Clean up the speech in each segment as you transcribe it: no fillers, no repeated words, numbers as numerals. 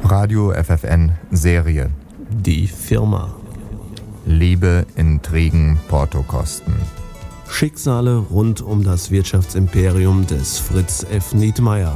Radio FFN Serie. Die Firma. Liebe, Intrigen, Portokosten. Schicksale rund um das Wirtschaftsimperium des Fritz F. Nietmeyer.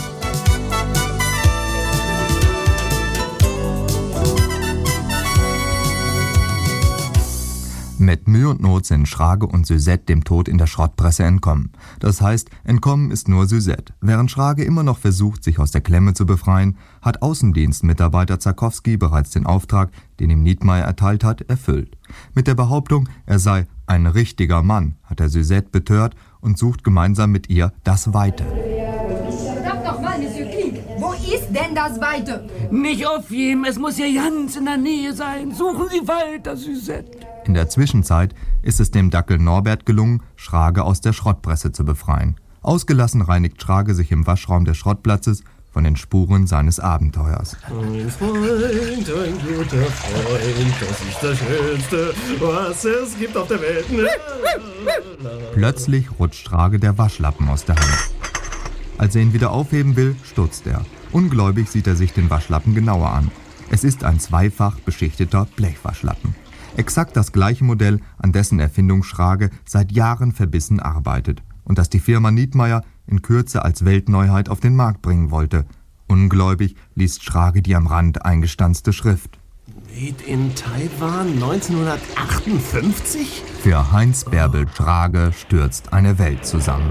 Mit Mühe und Not sind Schrage und Suzette dem Tod in der Schrottpresse entkommen. Das heißt, entkommen ist nur Suzette. Während Schrage immer noch versucht, sich aus der Klemme zu befreien, hat Außendienstmitarbeiter Zarkowski bereits den Auftrag, den ihm Nietmeyer erteilt hat, erfüllt. Mit der Behauptung, er sei ein richtiger Mann, hat er Suzette betört und sucht gemeinsam mit ihr das Weite. Sag doch mal, Monsieur Klick, wo ist denn das Weite? Nicht auf ihm, es muss hier ganz in der Nähe sein. Suchen Sie weiter, Suzette. In der Zwischenzeit ist es dem Dackel Norbert gelungen, Schrage aus der Schrottpresse zu befreien. Ausgelassen reinigt Schrage sich im Waschraum des Schrottplatzes von den Spuren seines Abenteuers. Ein Freund, ein guter Freund, das ist das Schönste, was es gibt auf der Welt. Plötzlich rutscht Schrage der Waschlappen aus der Hand. Als er ihn wieder aufheben will, stutzt er. Ungläubig sieht er sich den Waschlappen genauer an. Es ist ein zweifach beschichteter Blechwaschlappen. Exakt das gleiche Modell, an dessen Erfindung Schrage seit Jahren verbissen arbeitet und das die Firma Nietmeyer in Kürze als Weltneuheit auf den Markt bringen wollte. Ungläubig liest Schrage die am Rand eingestanzte Schrift. Made in Taiwan 1958? Für Heinz Bärbel Schrage stürzt eine Welt zusammen.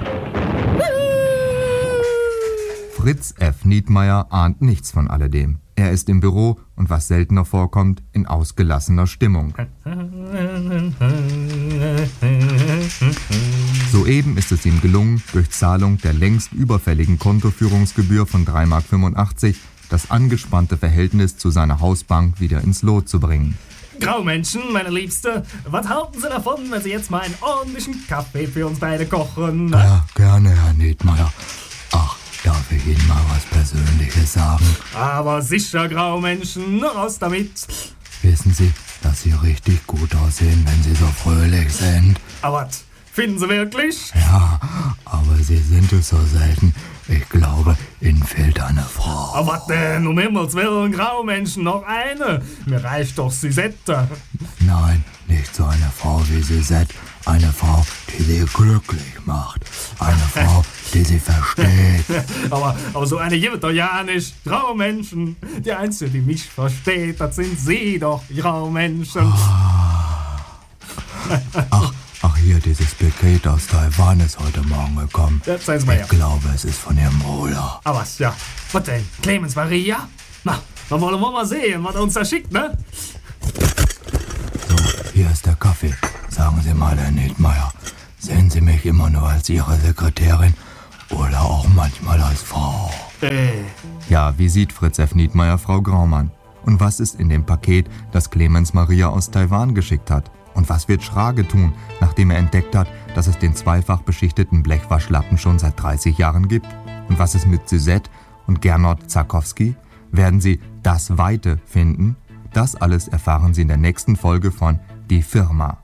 Fritz F. Nietmeyer ahnt nichts von alledem. Er ist im Büro und, was seltener vorkommt, in ausgelassener Stimmung. Soeben ist es ihm gelungen, durch Zahlung der längst überfälligen Kontoführungsgebühr von 3,85 Mark das angespannte Verhältnis zu seiner Hausbank wieder ins Lot zu bringen. Graumenschen, meine Liebste, was halten Sie davon, wenn Sie jetzt mal einen ordentlichen Kaffee für uns beide kochen? Ja, gerne, Herr Nietmeyer. Ach, darf ich Ihnen mal was Persönliches sagen? Aber sicher, Graumenschen, raus damit. Wissen Sie, dass Sie richtig gut aussehen, wenn Sie so fröhlich sind? Aber was, finden Sie wirklich? Ja, aber Sie sind es so selten. Ich glaube, Ihnen fehlt eine Frau. Aber was denn, um Himmels Willen, Graumenschen, noch eine? Mir reicht doch Suzette. Nein, nicht so eine Frau wie Suzette. Eine Frau, die Sie glücklich macht. Eine Frau, die Sie versteht. aber so eine gibt es doch ja nicht. Graumenschen. Die Einzige, die mich versteht, das sind Sie doch, Graumenschen. Ach hier, dieses Paket aus Taiwan ist heute Morgen gekommen. Ja, zeigen Sie mal her. Ich glaube, es ist von Ihrem Bruder. Aber was, ja. Was denn? Clemens Maria? Na, dann wollen wir mal sehen, was er uns da schickt, ne? So, hier ist der Kaffee. Sagen Sie mal, Herr Nietmeyer, sehen Sie mich immer nur als Ihre Sekretärin oder auch manchmal als Frau? Ja, wie sieht Fritz F. Nietmeyer Frau Graumann? Und was ist in dem Paket, das Clemens Maria aus Taiwan geschickt hat? Und was wird Schrage tun, nachdem er entdeckt hat, dass es den zweifach beschichteten Blechwaschlappen schon seit 30 Jahren gibt? Und was ist mit Suzette und Gernot Zarkowski? Werden sie das Weite finden? Das alles erfahren Sie in der nächsten Folge von Die Firma.